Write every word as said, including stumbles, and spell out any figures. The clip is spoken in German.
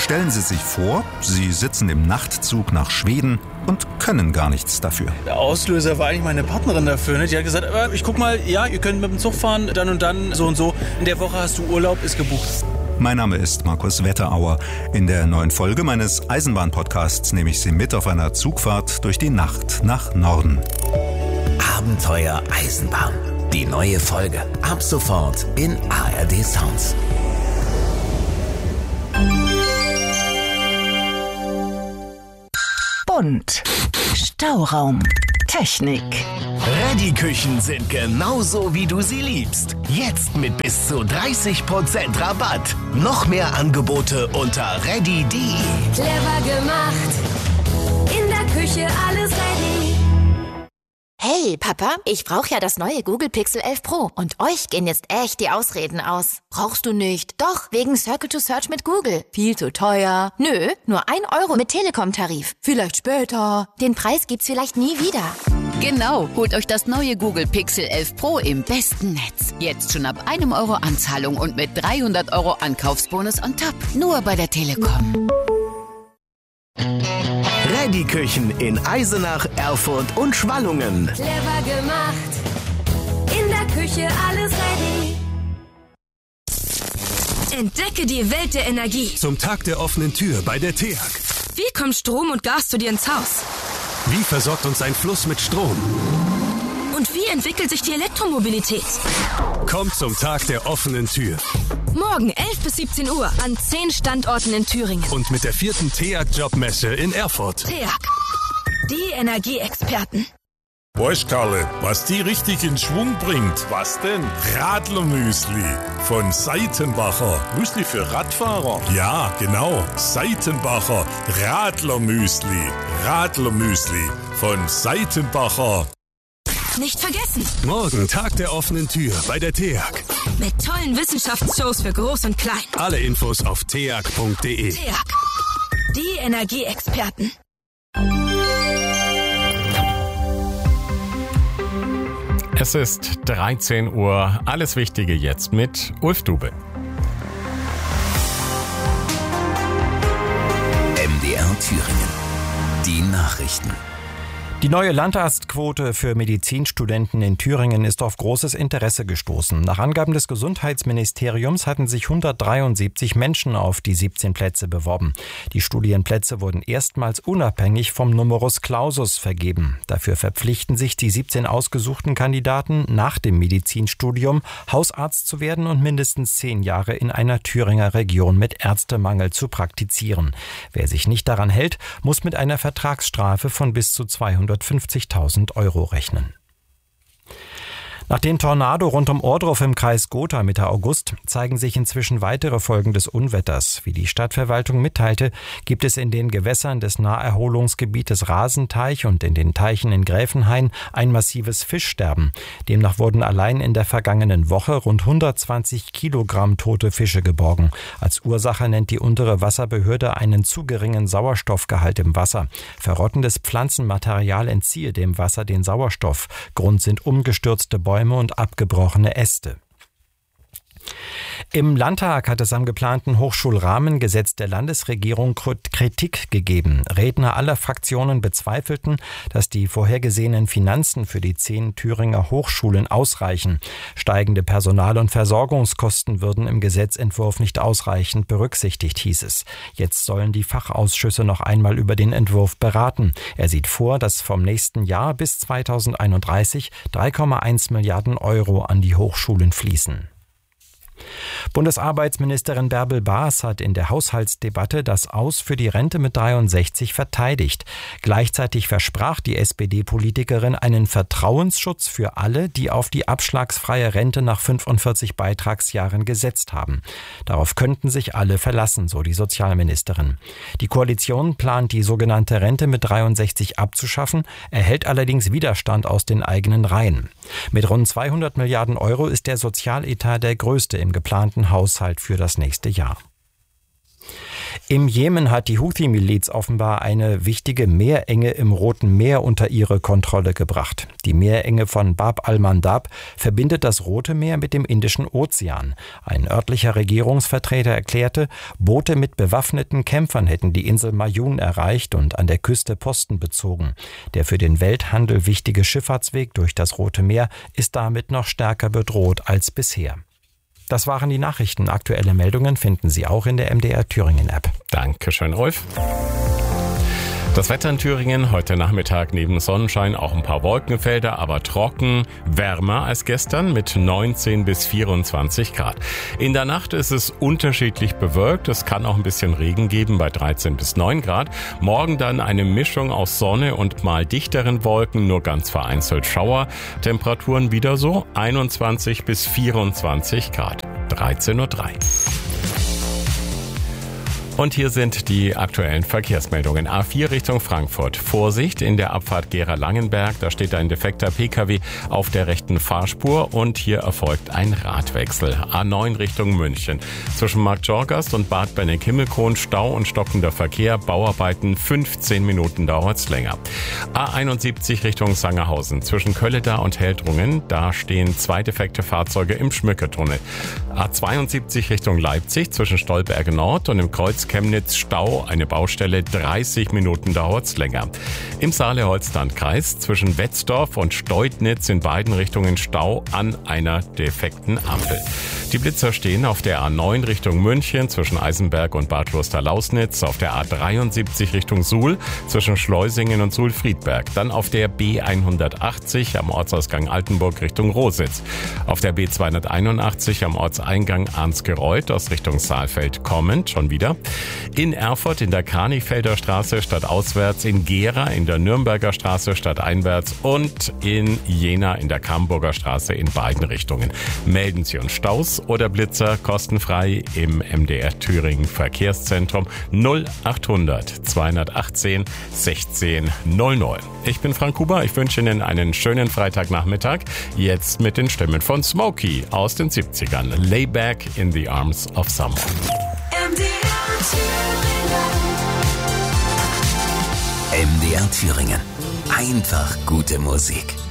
Stellen Sie sich vor, Sie sitzen im Nachtzug nach Schweden und können gar nichts dafür. Der Auslöser war eigentlich meine Partnerin dafür. Ne? Die hat gesagt, ich guck mal, ja, ihr könnt mit dem Zug fahren, dann und dann, so und so. In der Woche hast du Urlaub, ist gebucht. Mein Name ist Markus Wetterauer. In der neuen Folge meines Eisenbahn-Podcasts nehme ich Sie mit auf einer Zugfahrt durch die Nacht nach Norden. Abenteuer Eisenbahn. Die neue Folge. Ab sofort in A R D Sounds. Bunt. Stauraum. Technik. Ready-Küchen sind genauso, wie du sie liebst. Jetzt mit bis zu dreißig Prozent Rabatt. Noch mehr Angebote unter ready punkt de. Clever gemacht. In der Küche alles ready. Hey, Papa, ich brauche ja das neue Google Pixel elf Pro. Und euch gehen jetzt echt die Ausreden aus. Brauchst du nicht? Doch, wegen Circle to Search mit Google. Viel zu teuer. Nö, nur ein Euro mit Telekom-Tarif. Vielleicht später. Den Preis gibt's vielleicht nie wieder. Genau, holt euch das neue Google Pixel elf Pro im besten Netz. Jetzt schon ab einem Euro Anzahlung und mit dreihundert Euro Ankaufsbonus on top. Nur bei der Telekom. Ready-Küchen in Eisenach, Erfurt und Schwallungen. Clever gemacht. In der Küche alles ready. Entdecke die Welt der Energie. Zum Tag der offenen Tür bei der T E A G. Wie kommt Strom und Gas zu dir ins Haus? Wie versorgt uns ein Fluss mit Strom? Und wie entwickelt sich die Elektromobilität? Kommt zum Tag der offenen Tür. Morgen elf bis siebzehn Uhr an zehn Standorten in Thüringen. Und mit der vierten T E A G-Jobmesse in Erfurt. T E A G. Die Energieexperten. Weißt, Karle, was die richtig in Schwung bringt? Was denn? Radlermüsli von Seitenbacher. Müsli für Radfahrer? Ja, genau. Seitenbacher Radlermüsli. Radlermüsli von Seitenbacher. Nicht vergessen. Morgen Tag der offenen Tür bei der T E A G. Mit tollen Wissenschaftsshows für Groß und Klein. Alle Infos auf t e a g punkt de. T E A G. Die Energieexperten. Es ist dreizehn Uhr. Alles Wichtige jetzt mit Ulf Dube. M D R Thüringen. Die Nachrichten. Die neue Landarztquote für Medizinstudenten in Thüringen ist auf großes Interesse gestoßen. Nach Angaben des Gesundheitsministeriums hatten sich hundertdreiundsiebzig Menschen auf die siebzehn Plätze beworben. Die Studienplätze wurden erstmals unabhängig vom Numerus Clausus vergeben. Dafür verpflichten sich die siebzehn ausgesuchten Kandidaten, nach dem Medizinstudium Hausarzt zu werden und mindestens zehn Jahre in einer Thüringer Region mit Ärztemangel zu praktizieren. Wer sich nicht daran hält, muss mit einer Vertragsstrafe von bis zu zweihundertfünfzigtausend Euro rechnen. Nach dem Tornado rund um Ohrdruf im Kreis Gotha Mitte August zeigen sich inzwischen weitere Folgen des Unwetters. Wie die Stadtverwaltung mitteilte, gibt es in den Gewässern des Naherholungsgebietes Rasenteich und in den Teichen in Gräfenhain ein massives Fischsterben. Demnach wurden allein in der vergangenen Woche rund hundertzwanzig Kilogramm tote Fische geborgen. Als Ursache nennt die untere Wasserbehörde einen zu geringen Sauerstoffgehalt im Wasser. Verrottendes Pflanzenmaterial entziehe dem Wasser den Sauerstoff. Grund sind umgestürzte Bäume und abgebrochene Äste. Im Landtag hat es am geplanten Hochschulrahmengesetz der Landesregierung Kritik gegeben. Redner aller Fraktionen bezweifelten, dass die vorhergesehenen Finanzen für die zehn Thüringer Hochschulen ausreichen. Steigende Personal- und Versorgungskosten würden im Gesetzentwurf nicht ausreichend berücksichtigt, hieß es. Jetzt sollen die Fachausschüsse noch einmal über den Entwurf beraten. Er sieht vor, dass vom nächsten Jahr bis zweitausendeinunddreißig drei Komma eins Milliarden Euro an die Hochschulen fließen. Bundesarbeitsministerin Bärbel Baas hat in der Haushaltsdebatte das Aus für die Rente mit dreiundsechzig verteidigt. Gleichzeitig versprach die S P D-Politikerin einen Vertrauensschutz für alle, die auf die abschlagsfreie Rente nach fünfundvierzig Beitragsjahren gesetzt haben. Darauf könnten sich alle verlassen, so die Sozialministerin. Die Koalition plant, die sogenannte Rente mit dreiundsechzig abzuschaffen, erhält allerdings Widerstand aus den eigenen Reihen. Mit rund zweihundert Milliarden Euro ist der Sozialetat der größte im geplanten Haushalt für das nächste Jahr. Im Jemen hat die Houthi-Miliz offenbar eine wichtige Meerenge im Roten Meer unter ihre Kontrolle gebracht. Die Meerenge von Bab al-Mandab verbindet das Rote Meer mit dem Indischen Ozean. Ein örtlicher Regierungsvertreter erklärte, Boote mit bewaffneten Kämpfern hätten die Insel Mayun erreicht und an der Küste Posten bezogen. Der für den Welthandel wichtige Schifffahrtsweg durch das Rote Meer ist damit noch stärker bedroht als bisher. Das waren die Nachrichten. Aktuelle Meldungen finden Sie auch in der M D R Thüringen App. Dankeschön, Ulf. Das Wetter in Thüringen heute Nachmittag neben Sonnenschein auch ein paar Wolkenfelder, aber trocken, wärmer als gestern mit neunzehn bis vierundzwanzig Grad. In der Nacht ist es unterschiedlich bewölkt, es kann auch ein bisschen Regen geben bei dreizehn bis neun Grad. Morgen dann eine Mischung aus Sonne und mal dichteren Wolken, nur ganz vereinzelt Schauer. Temperaturen wieder so einundzwanzig bis vierundzwanzig Grad. dreizehn Uhr drei. Und hier sind die aktuellen Verkehrsmeldungen. A vier Richtung Frankfurt. Vorsicht in der Abfahrt Gera-Langenberg. Da steht ein defekter Pkw auf der rechten Fahrspur und hier erfolgt ein Radwechsel. A neun Richtung München. Zwischen Markt Jorgast und Bad Benneck-Himmelkron Stau und stockender Verkehr. Bauarbeiten fünfzehn Minuten dauert's länger. A einundsiebzig Richtung Sangerhausen. Zwischen Kölleda und Heldrungen. Da stehen zwei defekte Fahrzeuge im Schmücketunnel. A zweiundsiebzig Richtung Leipzig. Zwischen Stolberg Nord und im Kreuz Chemnitz Stau, eine Baustelle, dreißig Minuten dauert's länger. Im Saale-Holzland-Kreis zwischen Wetzdorf und Steudnitz in beiden Richtungen Stau an einer defekten Ampel. Die Blitzer stehen auf der A neun Richtung München zwischen Eisenberg und Bad Kloster-Lausnitz, auf der A dreiundsiebzig Richtung Suhl zwischen Schleusingen und Suhl-Friedberg, dann auf der B hundertachtzig am Ortsausgang Altenburg Richtung Rositz, auf der B zweihunderteinundachtzig am Ortseingang Arnsgereuth aus Richtung Saalfeld kommend, schon wieder. In Erfurt in der Kranichfelder Straße stadtauswärts, in Gera in der Nürnberger Straße stadteinwärts und in Jena in der Kamburger Straße in beiden Richtungen. Melden Sie uns Staus oder Blitzer kostenfrei im M D R Thüringen Verkehrszentrum null achthundert zweihundertachtzehn sechzehn null null. Ich bin Frank Huber, ich wünsche Ihnen einen schönen Freitagnachmittag. Jetzt mit den Stimmen von Smokey aus den siebzigern. Lay back in the arms of someone. M D R Thüringen. Einfach gute Musik.